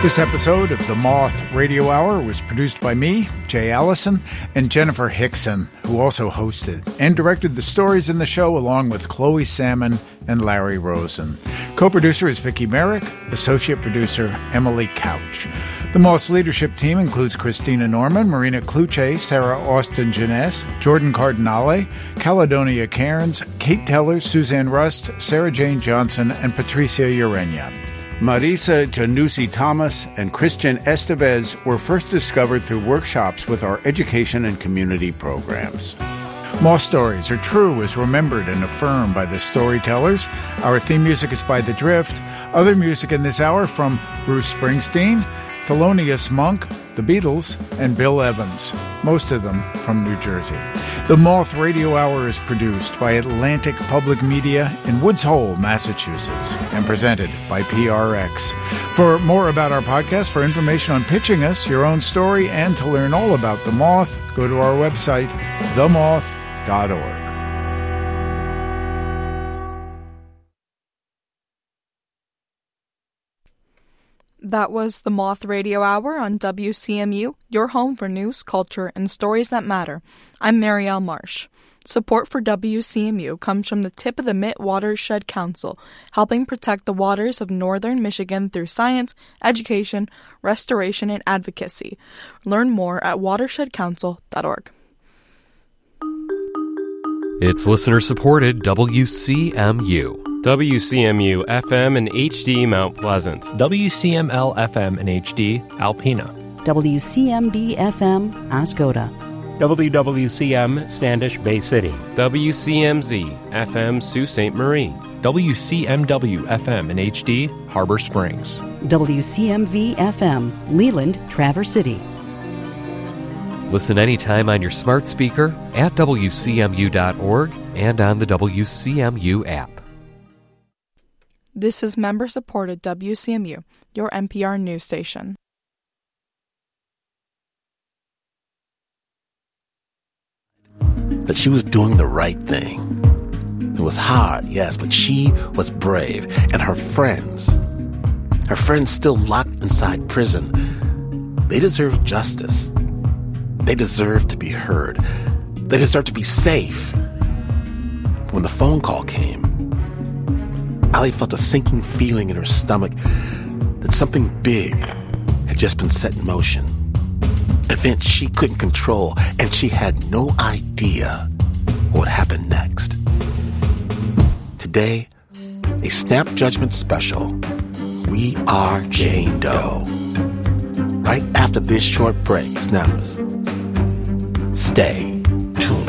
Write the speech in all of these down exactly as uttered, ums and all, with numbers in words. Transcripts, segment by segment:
This episode of the Moth Radio Hour was produced by me, Jay Allison, and Jennifer Hickson, who also hosted and directed the stories in the show along with Chloe Salmon and Larry Rosen. Co-producer is Vicki Merrick, associate producer Emily Couch. The Moth's leadership team includes Christina Norman, Marina Kluche, Sarah Austin-Jeunesse, Jordan Cardinale, Caledonia Cairns, Kate Teller, Suzanne Rust, Sarah Jane Johnson, and Patricia Urena. Marisa Janussi-Thomas and Christian Estevez were first discovered through workshops with our education and community programs. Moth stories are true as remembered and affirmed by the storytellers. Our theme music is by The Drift. Other music in this hour from Bruce Springsteen, Thelonious Monk, The Beatles, and Bill Evans, most of them from New Jersey. The Moth Radio Hour is produced by Atlantic Public Media in Woods Hole, Massachusetts, and presented by P R X. For more about our podcast, for information on pitching us your own story, and to learn all about The Moth, go to our website, the moth dot org. That was the Moth Radio Hour on W C M U, your home for news, culture, and stories that matter. I'm Marielle Marsh. Support for W C M U comes from the Tip of the Mitt Watershed Council, helping protect the waters of northern Michigan through science, education, restoration, and advocacy. Learn more at watershed council dot org. It's listener-supported W C M U. W C M U F M and H D Mount Pleasant. W C M L F M and H D Alpena. W C M B F M Ascota. W W C M Standish Bay City. W C M Z F M Sault Ste. Marie. W C M W F M and H D Harbor Springs. W C M V F M Leland Traverse City. Listen anytime on your smart speaker, at W C M U dot org, and on the W C M U app. This is member-supported W C M U, your N P R news station. That she was doing the right thing. It was hard, yes, but she was brave. And her friends, her friends still locked inside prison, they deserve justice. They deserve to be heard. They deserve to be safe. When the phone call came, Allie felt a sinking feeling in her stomach that something big had just been set in motion. An event she couldn't control, and she had no idea what would happen next. Today, a Snap Judgment special, We Are Jane Doe. Right after this short break, Snappers, stay tuned.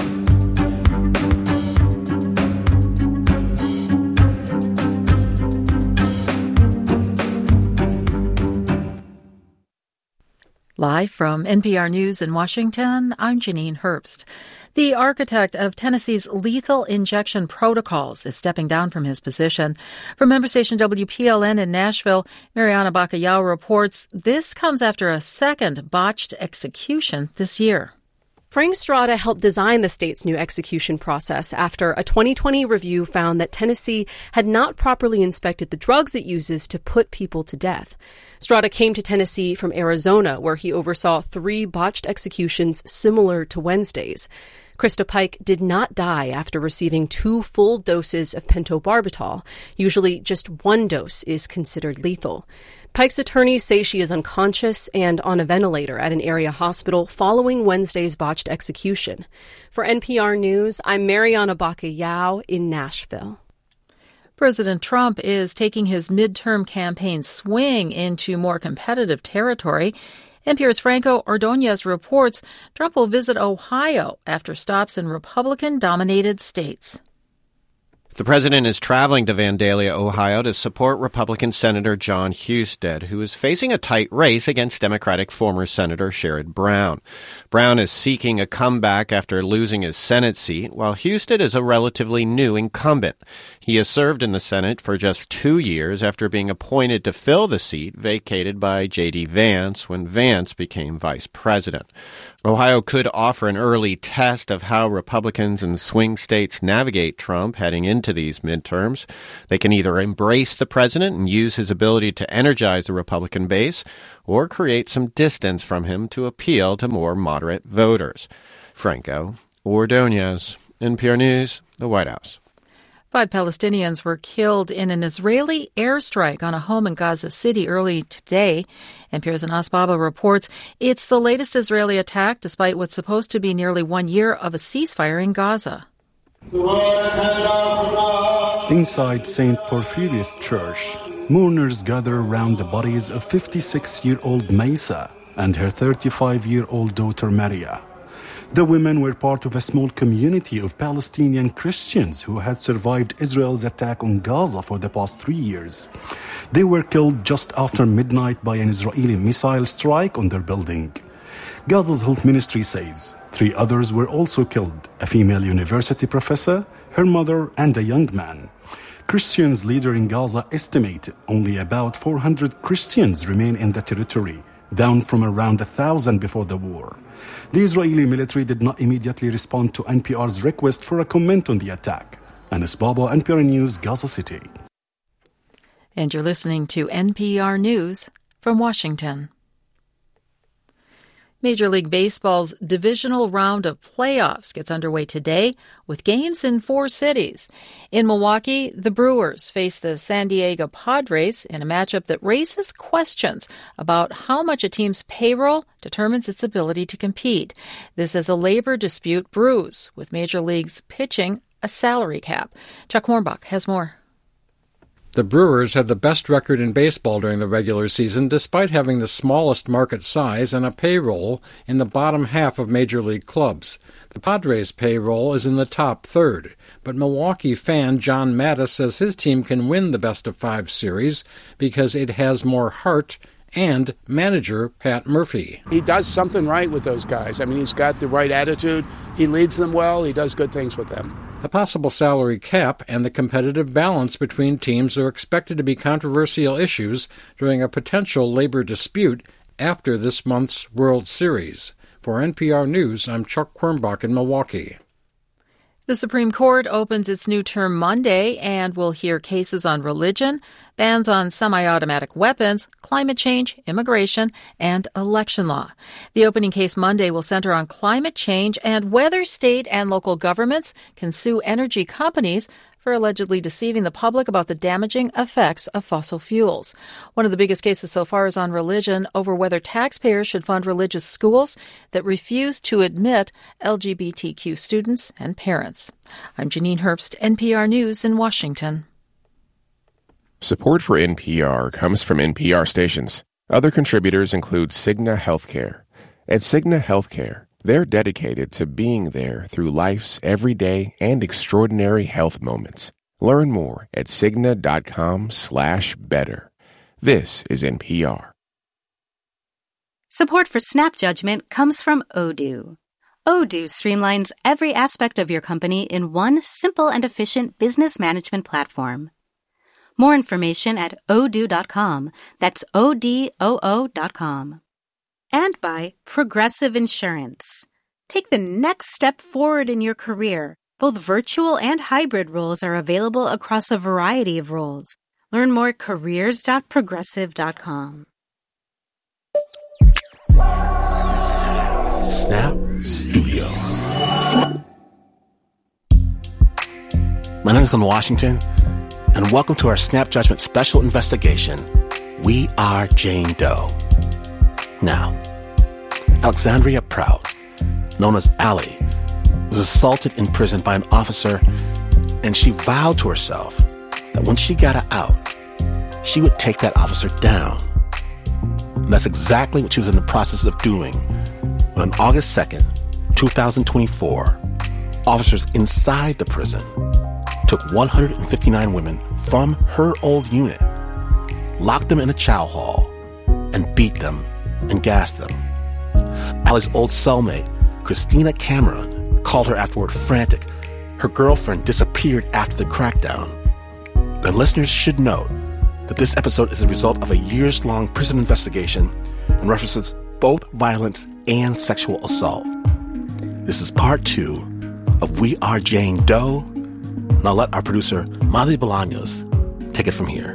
Live from N P R News in Washington, I'm Janine Herbst. The architect of Tennessee's lethal injection protocols is stepping down from his position. From member station W P L N in Nashville, Mariana Bacallao reports this comes after a second botched execution this year. Frank Strada helped design the state's new execution process after a twenty twenty review found that Tennessee had not properly inspected the drugs it uses to put people to death. Strada came to Tennessee from Arizona, where he oversaw three botched executions similar to Wednesday's. Krista Pike did not die after receiving two full doses of pentobarbital. Usually just one dose is considered lethal. Pike's attorneys say she is unconscious and on a ventilator at an area hospital following Wednesday's botched execution. For N P R News, I'm Mariana Bacallao in Nashville. President Trump is taking his midterm campaign swing into more competitive territory. N P R's Franco Ordonez reports Trump will visit Ohio after stops in Republican-dominated states. The president is traveling to Vandalia, Ohio, to support Republican Senator Jon Husted, who is facing a tight race against Democratic former Senator Sherrod Brown. Brown is seeking a comeback after losing his Senate seat, while Husted is a relatively new incumbent. He has served in the Senate for just two years after being appointed to fill the seat vacated by J D. Vance when Vance became vice president. Ohio could offer an early test of how Republicans in swing states navigate Trump heading into into these midterms. They can either embrace the president and use his ability to energize the Republican base, or create some distance from him to appeal to more moderate voters. Franco Ordonez, N P R News, the White House. Five Palestinians were killed in an Israeli airstrike on a home in Gaza City early today. N P R's Anas Baba reports it's the latest Israeli attack despite what's supposed to be nearly one year of a ceasefire in Gaza. Inside Saint Porphyrius Church, mourners gather around the bodies of fifty-six-year-old Maysa and her thirty-five-year-old daughter Maria. The women were part of a small community of Palestinian Christians who had survived Israel's attack on Gaza for the past three years. They were killed just after midnight by an Israeli missile strike on their building. Gaza's health ministry says three others were also killed, a female university professor, her mother, and a young man. Christians leader in Gaza estimate only about four hundred Christians remain in the territory, down from around one thousand before the war. The Israeli military did not immediately respond to N P R's request for a comment on the attack. Anas Baba, N P R News, Gaza City. And you're listening to N P R News from Washington. Major League Baseball's divisional round of playoffs gets underway today with games in four cities. In Milwaukee, the Brewers face the San Diego Padres in a matchup that raises questions about how much a team's payroll determines its ability to compete. This as a labor dispute brews, with Major League's pitching a salary cap. Chuck Warmbach has more. The Brewers had the best record in baseball during the regular season, despite having the smallest market size and a payroll in the bottom half of Major League clubs. The Padres' payroll is in the top third, but Milwaukee fan John Mattis says his team can win the best-of-five series because it has more heart and manager Pat Murphy. He does something right with those guys. I mean, he's got the right attitude. He leads them well. He does good things with them. A possible salary cap and the competitive balance between teams are expected to be controversial issues during a potential labor dispute after this month's World Series. For N P R News, I'm Chuck Quirmbach in Milwaukee. The Supreme Court opens its new term Monday and will hear cases on religion, bans on semi-automatic weapons, climate change, immigration, and election law. The opening case Monday will center on climate change and whether state and local governments can sue energy companies for allegedly deceiving the public about the damaging effects of fossil fuels. One of the biggest cases so far is on religion over whether taxpayers should fund religious schools that refuse to admit L G B T Q students and parents. I'm Janine Herbst, N P R News in Washington. Support for N P R comes from N P R stations. Other contributors include Cigna Healthcare. At Cigna Healthcare, they're dedicated to being there through life's everyday and extraordinary health moments. Learn more at Cigna.com slash better. This is N P R. Support for Snap Judgment comes from Odoo. Odoo streamlines every aspect of your company in one simple and efficient business management platform. More information at odoo dot com. That's O D O O dot com. And by Progressive Insurance. Take the next step forward in your career. Both virtual and hybrid roles are available across a variety of roles. Learn more at careers dot progressive dot com. Snap Studios. My name is Glenn Washington, and welcome to our Snap Judgment special investigation, We Are Jane Doe. Now, Alexandria Prout, known as Allie, was assaulted in prison by an officer, and she vowed to herself that when she got out, she would take that officer down. And that's exactly what she was in the process of doing when on August second, twenty twenty-four, officers inside the prison took one hundred fifty-nine women from her old unit, locked them in a chow hall, and beat them and gassed them. Allie's old cellmate, Christina Cameron, called her afterward frantic. Her girlfriend disappeared after the crackdown. The listeners should note that this episode is the result of a years-long prison investigation and references both violence and sexual assault. This is part two of We Are Jane Doe, And I'll let our producer, Madre Bolaños, take it from here.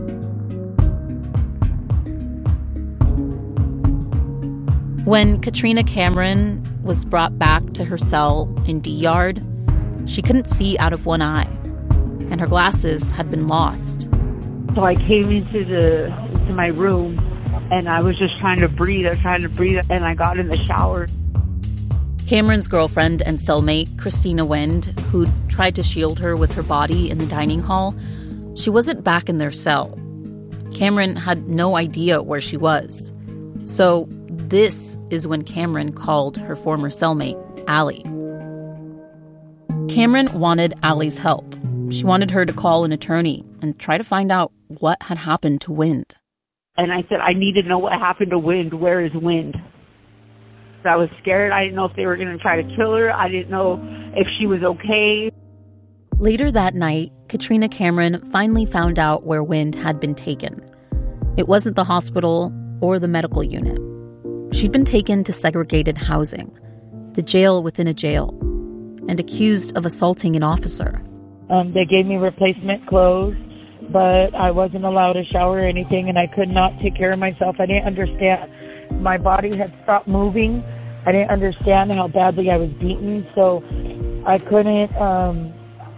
When Katrina Cameron was brought back to her cell in D-Yard, she couldn't see out of one eye, and her glasses had been lost. So I came into the to my room, and I was just trying to breathe. I was trying to breathe, and I got in the shower. Cameron's girlfriend and cellmate, Christina Wind, who'd tried to shield her with her body in the dining hall, she wasn't back in their cell. Cameron had no idea where she was. So this is when Cameron called her former cellmate, Allie. Cameron wanted Allie's help. She wanted her to call an attorney and try to find out what had happened to Wind. And I said, I need to know what happened to Wind. Where is Wind? I was scared. I didn't know if they were going to try to kill her. I didn't know if she was okay. Later that night, Katrina Cameron finally found out where Wind had been taken. It wasn't the hospital or the medical unit. She'd been taken to segregated housing, the jail within a jail, and accused of assaulting an officer. Um, they gave me replacement clothes, but I wasn't allowed to shower or anything, and I could not take care of myself. I didn't understand. My body had stopped moving. I didn't understand how badly I was beaten, so I couldn't, um,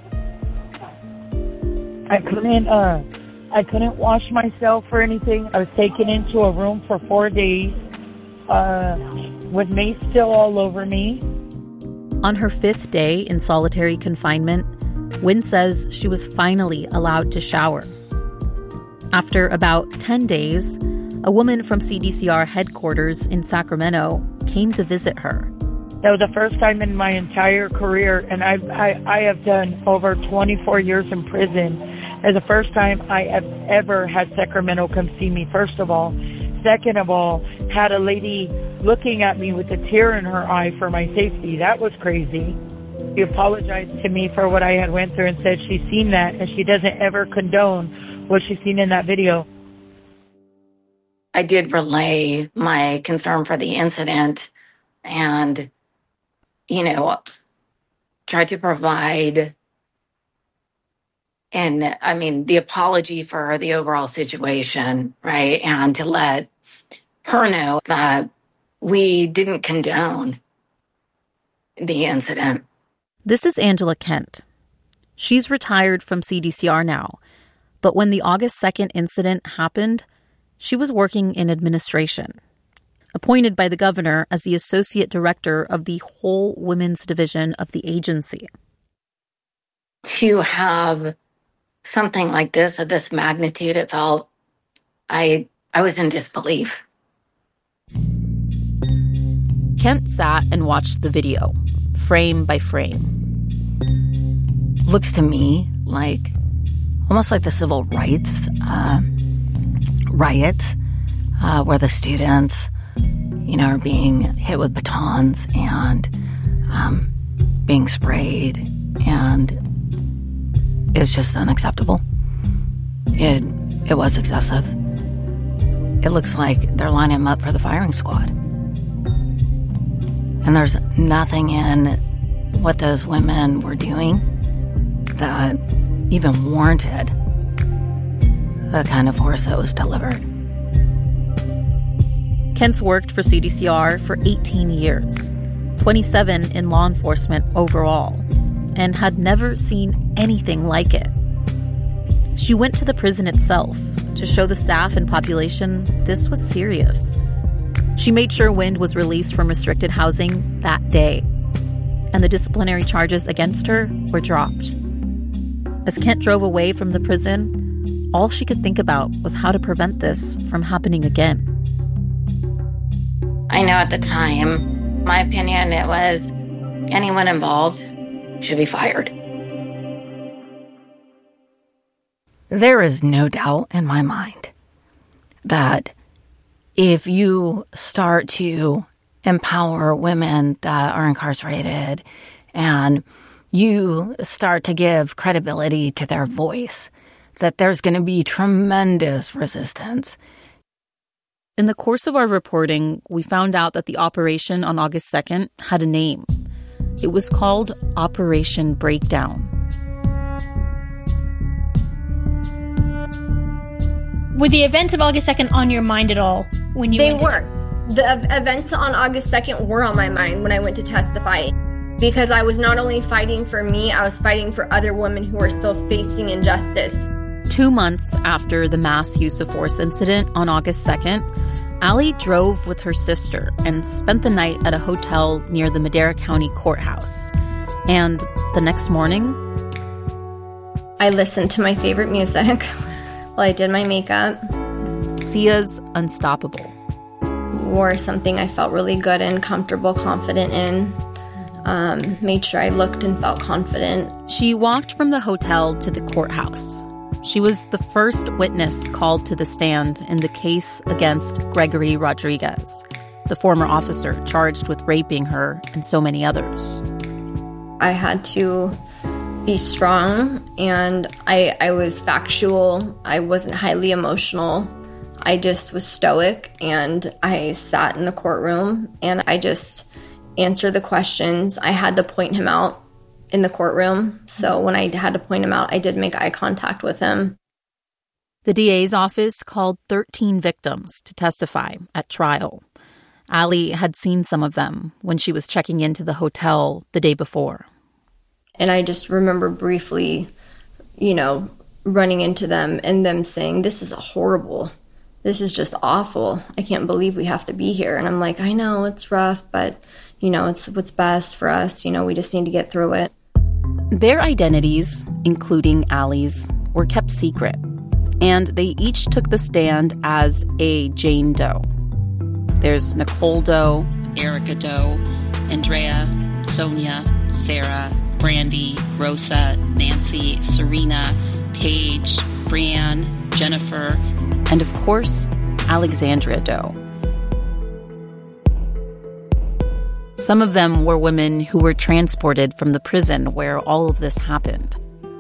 I couldn't, uh, I couldn't wash myself or anything. I was taken into a room for four days, uh, with mace still all over me. On her fifth day in solitary confinement, Wind says she was finally allowed to shower. After about ten days, a woman from C D C R headquarters in Sacramento came to visit her. That was the first time in my entire career, and I, I, I have done over twenty-four years in prison. It's the first time I have ever had Sacramento come see me, first of all. Second of all, had a lady looking at me with a tear in her eye for my safety. That was crazy. She apologized to me for what I had went through and said she's seen that and she doesn't ever condone what she's seen in that video. I did relay my concern for the incident and, you know, tried to provide, and I mean, the apology for the overall situation, right? And to let her know that we didn't condone the incident. This is Angela Kent. She's retired from C D C R now, but when the August second incident happened, she was working in administration, appointed by the governor as the associate director of the whole women's division of the agency. To have something like this, of this magnitude, it felt, I, I was in disbelief. Kent sat and watched the video, frame by frame. Looks to me like almost like the civil rights uh, riots, uh, where the students, you know, are being hit with batons and um, being sprayed, and it's just unacceptable. It it was excessive. It looks like they're lining them up for the firing squad. And there's nothing in what those women were doing that even warranted the kind of force that was delivered. Kent's worked for C D C R for eighteen years, twenty-seven in law enforcement overall, and had never seen anything like it. She went to the prison itself to show the staff and population this was serious. She made sure Wind was released from restricted housing that day, and the disciplinary charges against her were dropped. As Kent drove away from the prison, all she could think about was how to prevent this from happening again. I know at the time, my opinion, it was anyone involved should be fired. There is no doubt in my mind that if you start to empower women that are incarcerated and you start to give credibility to their voice, that there's going to be tremendous resistance. In the course of our reporting, we found out that the operation on August second had a name. It was called Operation Breakdown. Were the events of August second on your mind at all when you They went to were. The ev- events on August second were on my mind when I went to testify, because I was not only fighting for me, I was fighting for other women who are still facing injustice. Two months after the mass use of force incident on August second, Allie drove with her sister and spent the night at a hotel near the Madera County Courthouse. And the next morning, I listened to my favorite music while I did my makeup. Sia's Unstoppable. Wore something I felt really good and comfortable, confident in. Um, made sure I looked and felt confident. She walked from the hotel to the courthouse. She was the first witness called to the stand in the case against Gregory Rodriguez, the former officer charged with raping her and so many others. I had to be strong, and I, I was factual. I wasn't highly emotional. I just was stoic, and I sat in the courtroom, and I just answered the questions. I had to point him out in the courtroom, so when I had to point him out, I did make eye contact with him. The D A's office called thirteen victims to testify at trial. Allie had seen some of them when she was checking into the hotel the day before. And I just remember briefly, you know, running into them and them saying, this is horrible. This is just awful. I can't believe we have to be here. And I'm like, I know it's rough, but, you know, it's what's best for us. You know, we just need to get through it. Their identities, including Allie's, were kept secret. And they each took the stand as a Jane Doe. There's Nicole Doe, Erica Doe, Andrea, Sonia, Sarah, Brandy, Rosa, Nancy, Serena, Paige, Brianne, Jennifer, and of course, Alexandria Doe. Some of them were women who were transported from the prison where all of this happened.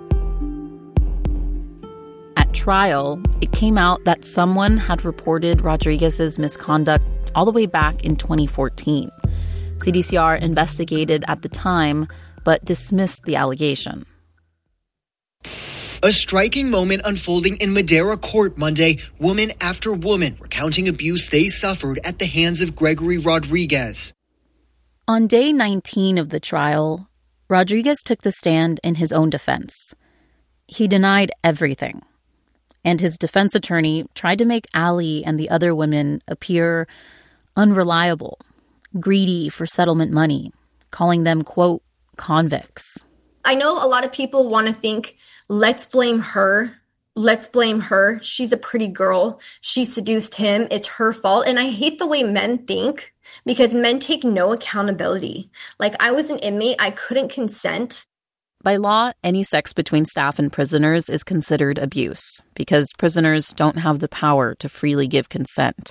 At trial, it came out that someone had reported Rodriguez's misconduct all the way back in twenty fourteen. C D C R investigated at the time, but dismissed the allegation. A striking moment unfolding in Madera Court Monday, woman after woman recounting abuse they suffered at the hands of Gregory Rodriguez. On day nineteen of the trial, Rodriguez took the stand in his own defense. He denied everything, and his defense attorney tried to make Allie and the other women appear unreliable, greedy for settlement money, calling them, quote, convicts. I know a lot of people want to think, let's blame her. Let's blame her. She's a pretty girl. She seduced him. It's her fault. And I hate the way men think, because men take no accountability. Like, I was an inmate. I couldn't consent. By law, any sex between staff and prisoners is considered abuse because prisoners don't have the power to freely give consent.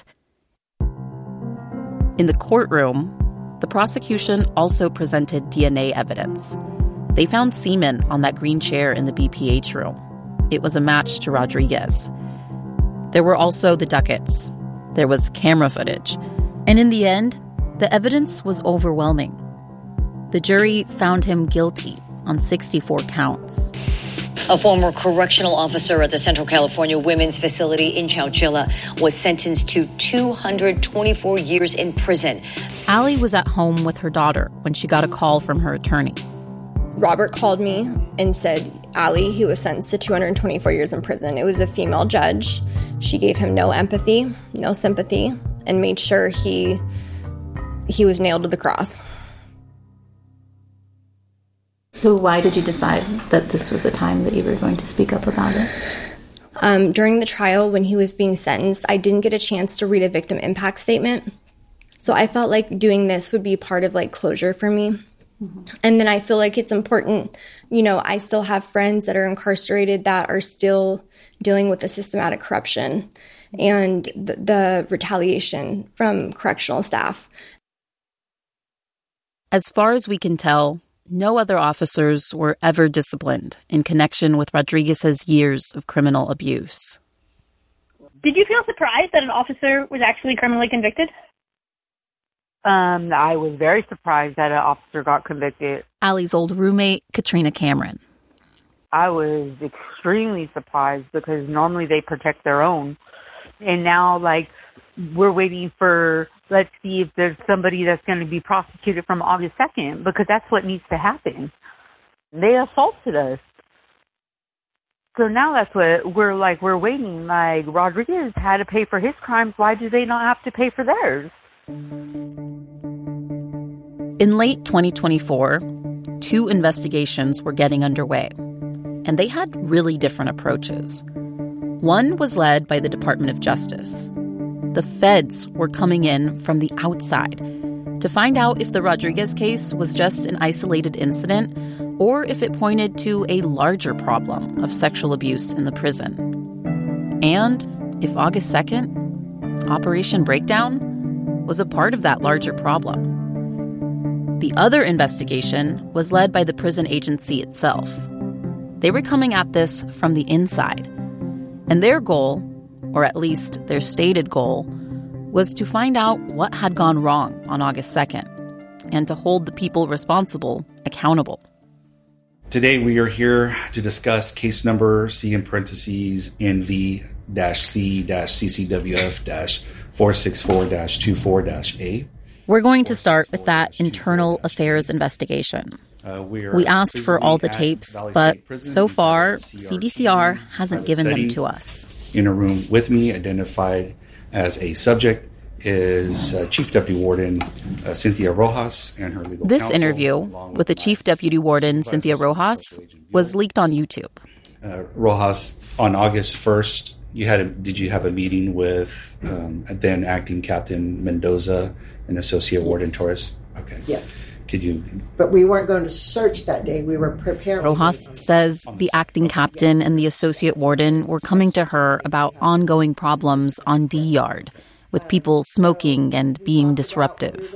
In the courtroom, the prosecution also presented D N A evidence. They found semen on that green chair in the B P H room. It was a match to Rodriguez. There were also the ducats. There was camera footage. And in the end, the evidence was overwhelming. The jury found him guilty on sixty-four counts. A former correctional officer at the Central California Women's Facility in Chowchilla was sentenced to two hundred twenty-four years in prison. Allie was at home with her daughter when she got a call from her attorney. Robert called me and said, Allie, he was sentenced to two hundred twenty-four years in prison. It was a female judge. She gave him no empathy, no sympathy, and made sure he he was nailed to the cross. So why did you decide that this was the time that you were going to speak up about it? Um, during the trial, when he was being sentenced, I didn't get a chance to read a victim impact statement. So I felt like doing this would be part of like closure for me. Mm-hmm. And then I feel like it's important, you know, I still have friends that are incarcerated that are still dealing with the systematic corruption and the, the retaliation from correctional staff. As far as we can tell, no other officers were ever disciplined in connection with Rodriguez's years of criminal abuse. Did you feel surprised that an officer was actually criminally convicted? Um, I was very surprised that an officer got convicted. Allie's old roommate, Katrina Cameron. I was extremely surprised because normally they protect their own. And now, like, we're waiting for, let's see if there's somebody that's going to be prosecuted from August second, because that's what needs to happen. They assaulted us. So now that's what we're like, we're waiting. Like, Rodriguez had to pay for his crimes. Why do they not have to pay for theirs? In late twenty twenty-four, two investigations were getting underway, and they had really different approaches. One was led by the Department of Justice. The feds were coming in from the outside to find out if the Rodriguez case was just an isolated incident or if it pointed to a larger problem of sexual abuse in the prison. And if August second, Operation Breakdown, was a part of that larger problem. The other investigation was led by the prison agency itself. They were coming at this from the inside. And their goal, or at least their stated goal, was to find out what had gone wrong on August second and to hold the people responsible accountable. Today we are here to discuss case number C in parentheses N V C C C W F four six four twenty-four A. We're going to start with that internal affairs investigation. Uh, we, we asked for all the tapes, but so far, C D C R hasn't given them to us. In a room with me, identified as a subject, is uh, Chief Deputy Warden uh, Cynthia Rojas and her legal This counsel, interview with the Chief Deputy Warden Cynthia Rojas was leaked on YouTube. Uh, Rojas, on August first, you had a, did you have a meeting with um, then Acting Captain Mendoza and Associate Warden Torres? Okay. Yes. Could you? But we weren't going to search that day. We were preparing. Rojas says the acting captain and the associate warden were coming to her about ongoing problems on D Yard, with people smoking and being disruptive.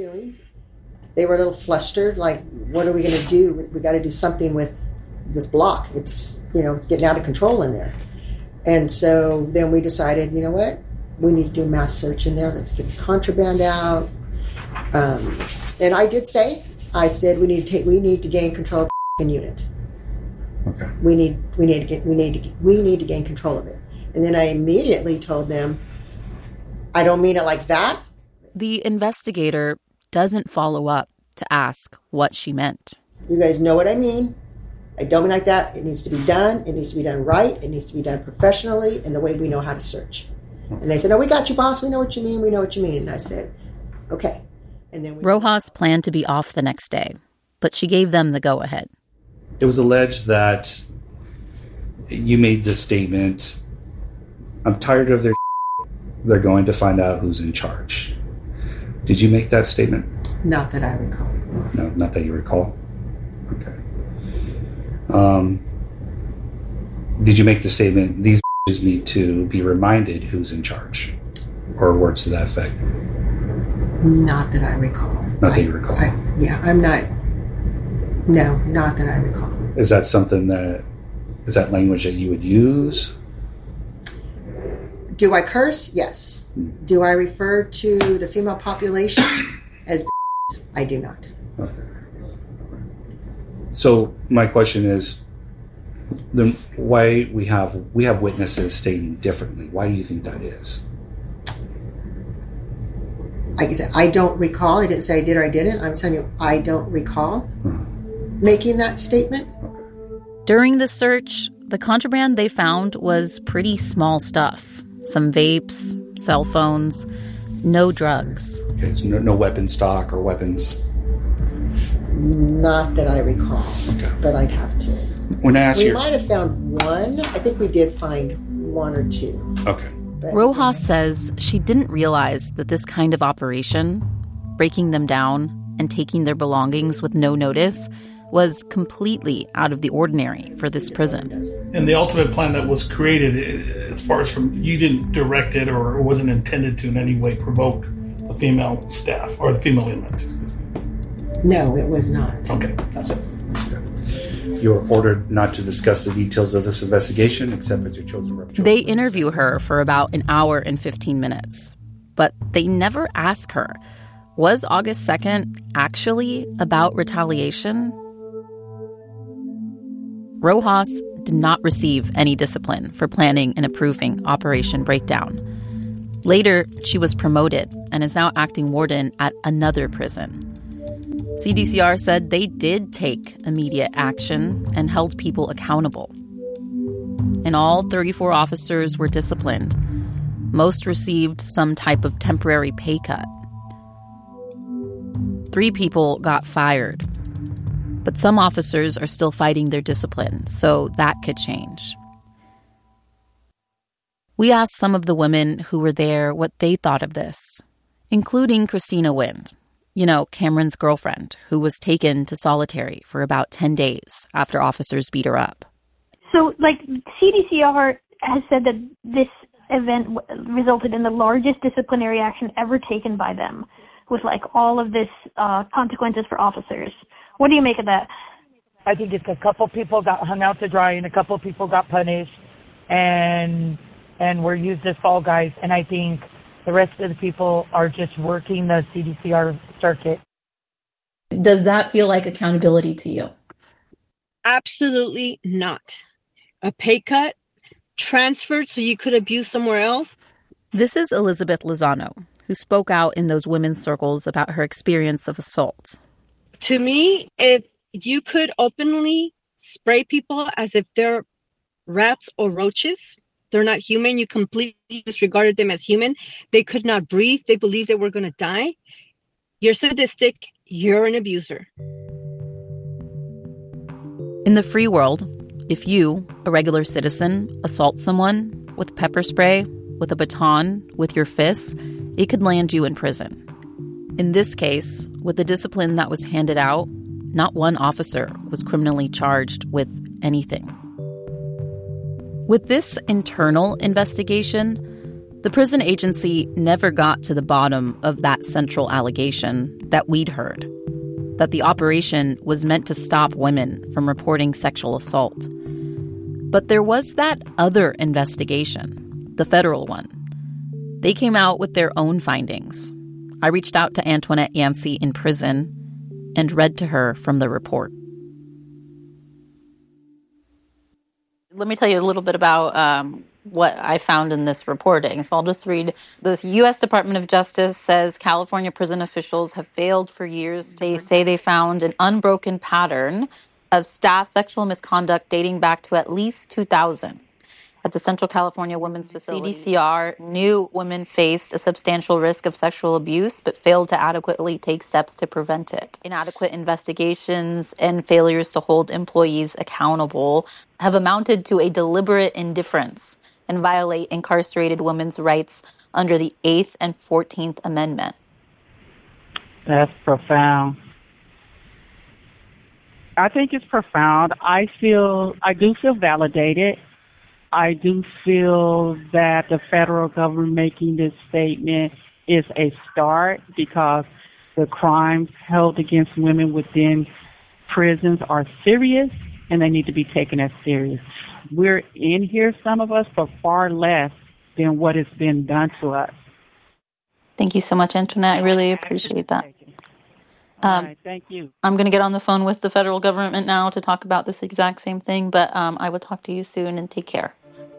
They were a little flustered, like, what are we going to do? We got to do something with this block. It's, you know, it's getting out of control in there. And so then we decided, you know what? We need to do a mass search in there. Let's get the contraband out. Um, and I did say, I said we need to take, we need to gain control of the unit. Okay. We need, we need to get, we need to, get, we need to gain control of it. And then I immediately told them, I don't mean it like that. The investigator doesn't follow up to ask what she meant. You guys know what I mean. I don't mean like that. It needs to be done. It needs to be done right. It needs to be done professionally and the way we know how to search. And they said, "No, we got you, boss. We know what you mean. We know what you mean." And I said, "Okay." And then we Rojas planned to be off the next day, but she gave them the go-ahead. It was alleged that you made this statement, "I'm tired of their They're going to find out who's in charge." Did you make that statement? Not that I recall. No, not that you recall? Okay. Um, did you make the statement, "These need to be reminded who's in charge," or words to that effect? Not that I recall. Not I, that you recall. I, yeah, I'm not. No, not that I recall. Is that something that, is that language that you would use? Do I curse? Yes. Mm. Do I refer to the female population as I do not. Okay. So my question is, then why we have we have witnesses stating differently? Why do you think that is? Like I said, I don't recall. I didn't say I did or I didn't. I'm telling you, I don't recall hmm. making that statement. During the search, the contraband they found was pretty small stuff. Some vapes, cell phones, no drugs. Okay, so no, no weapon stock or weapons? Not that I recall, okay. But I'd have to. When I asked we you... might have found one. I think we did find one or two. Okay. But, Rojas says she didn't realize that this kind of operation, breaking them down and taking their belongings with no notice, was completely out of the ordinary for this prison. And the ultimate plan that was created, as far as from, you didn't direct it or wasn't intended to in any way provoke the female staff or the female inmates, excuse me. No, it was not. Okay, that's it. You were ordered not to discuss the details of this investigation except with your chosen representative. They interview her for about an hour and fifteen minutes, but they never ask her, was August second actually about retaliation? Rojas did not receive any discipline for planning and approving Operation Breakdown. Later, she was promoted and is now acting warden at another prison. C D C R said they did take immediate action and held people accountable. In all, thirty-four officers were disciplined. Most received some type of temporary pay cut. Three people got fired. But some officers are still fighting their discipline, so that could change. We asked some of the women who were there what they thought of this, including Christina Wind, you know, Cameron's girlfriend, who was taken to solitary for about ten days after officers beat her up. So, like, C D C R has said that this event w- resulted in the largest disciplinary action ever taken by them, with, like, all of this uh, consequences for officers. What do you make of that? I think it's a couple people got hung out to dry and a couple people got punished and and were used as fall guys. And I think the rest of the people are just working the C D C R circuit. Does that feel like accountability to you? Absolutely not. A pay cut, transferred so you could abuse somewhere else. This is Elizabeth Lozano, who spoke out in those women's circles about her experience of assault. To me, if you could openly spray people as if they're rats or roaches, they're not human, you completely disregarded them as human, they could not breathe, they believed they were going to die, you're sadistic, you're an abuser. In the free world, if you, a regular citizen, assault someone with pepper spray, with a baton, with your fists, it could land you in prison. In this case, with the discipline that was handed out, not one officer was criminally charged with anything. With this internal investigation, the prison agency never got to the bottom of that central allegation that we'd heard, that the operation was meant to stop women from reporting sexual assault. But there was that other investigation, the federal one. They came out with their own findings. I reached out to Antoinette Yancey in prison and read to her from the report. Let me tell you a little bit about um, what I found in this reporting. So I'll just read. The U S Department of Justice says California prison officials have failed for years. They say they found an unbroken pattern of staff sexual misconduct dating back to at least two thousand. At the Central California Women's Facility, C D C R knew women faced a substantial risk of sexual abuse, but failed to adequately take steps to prevent it. Inadequate investigations and failures to hold employees accountable have amounted to a deliberate indifference and violate incarcerated women's rights under the eighth and fourteenth Amendment. That's profound. I think it's profound. I feel, I do feel validated. I do feel that the federal government making this statement is a start because the crimes held against women within prisons are serious and they need to be taken as serious. We're in here, some of us, for far less than what has been done to us. Thank you so much, Antoinette. I really appreciate that. Um, right, thank you. I'm going to get on the phone with the federal government now to talk about this exact same thing, but um, I will talk to you soon and take care.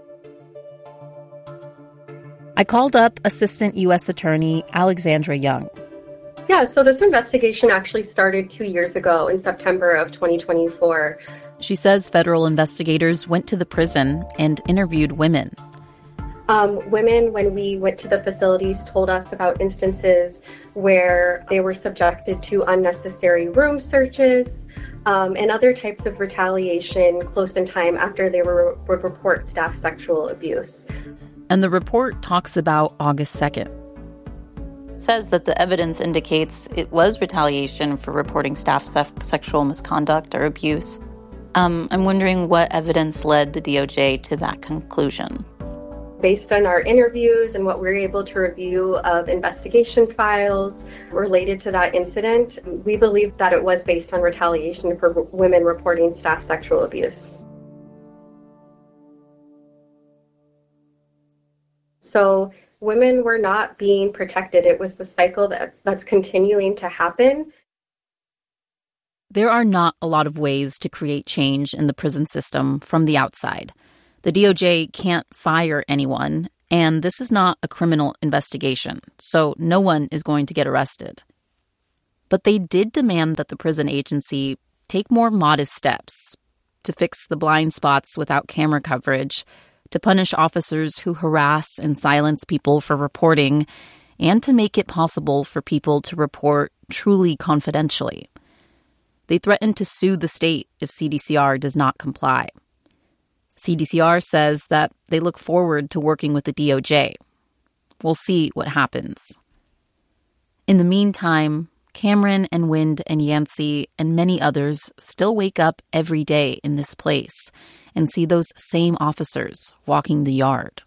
I called up Assistant U S Attorney Alexandra Young. Yeah, so this investigation actually started two years ago in September of twenty twenty-four. She says federal investigators went to the prison and interviewed women. Um, women, when we went to the facilities, told us about instances where they were subjected to unnecessary room searches um, and other types of retaliation close in time after they were, would report staff sexual abuse. And the report talks about August second. It says that the evidence indicates it was retaliation for reporting staff se- sexual misconduct or abuse. Um, I'm wondering what evidence led the D O J to that conclusion. Based on our interviews and what we were able to review of investigation files related to that incident, we believe that it was based on retaliation for women reporting staff sexual abuse. So women were not being protected. It was the cycle that, that's continuing to happen. There are not a lot of ways to create change in the prison system from the outside. The D O J can't fire anyone, and this is not a criminal investigation, so no one is going to get arrested. But they did demand that the prison agency take more modest steps to fix the blind spots without camera coverage, to punish officers who harass and silence people for reporting, and to make it possible for people to report truly confidentially. They threatened to sue the state if C D C R does not comply. C D C R says that they look forward to working with the D O J. We'll see what happens. In the meantime, Cameron and Wind and Yancey and many others still wake up every day in this place and see those same officers walking the yard.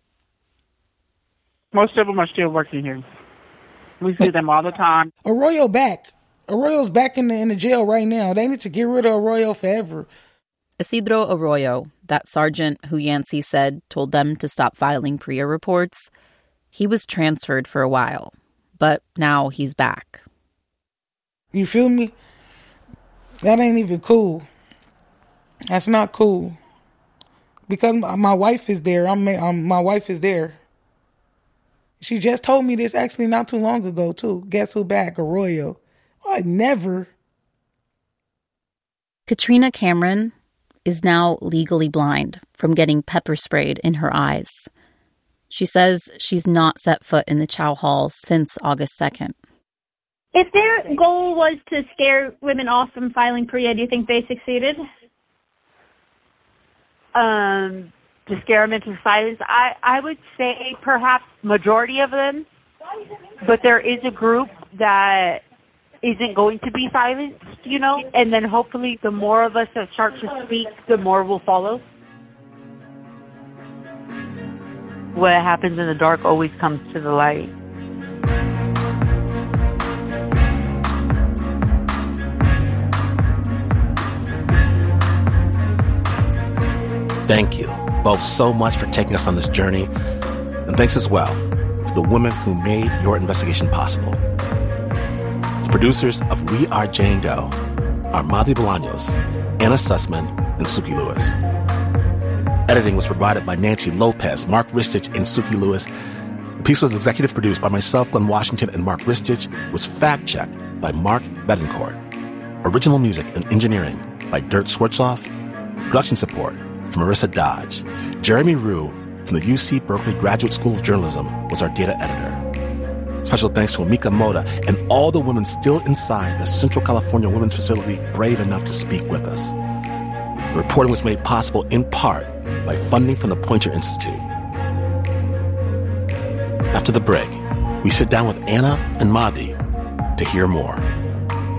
Most of them are still working here. We see them all the time. Arroyo back. Arroyo's back in the, in the jail right now. They need to get rid of Arroyo forever. Isidro Arroyo, that sergeant who Yancey said told them to stop filing P R I A reports, he was transferred for a while, but now he's back. You feel me? That ain't even cool. That's not cool. Because my wife is there. I'm, I'm my wife is there. She just told me this actually not too long ago, too. Guess who back? Arroyo. I never. Katrina Cameron is now legally blind from getting pepper sprayed in her eyes. She says she's not set foot in the Chow Hall since August second. If their goal was to scare women off from filing P R I A, do you think they succeeded? Um, to scare them into silence, I, I would say perhaps majority of them, but there is a group that isn't going to be silenced, you know, and then hopefully the more of us that start to speak, the more will follow. What happens in the dark always comes to the light. Thank you both so much for taking us on this journey. And thanks as well to the women who made your investigation possible. The producers of We Are Jane Doe are Madhi Bolaños, Anna Sussman, and Suki Lewis. Editing was provided by Nancy Lopez, Mark Ristich, and Suki Lewis. The piece was executive produced by myself, Glenn Washington, and Mark Ristich. It was fact-checked by Mark Betancourt. Original music and engineering by Dirk Schwartzoff. Production support from Marissa Dodge. Jeremy Rue from the U C Berkeley Graduate School of Journalism was our data editor. Special thanks to Amika Moda and all the women still inside the Central California Women's Facility brave enough to speak with us. The reporting was made possible in part by funding from the Poynter Institute. After the break, we sit down with Anna and Madhi to hear more.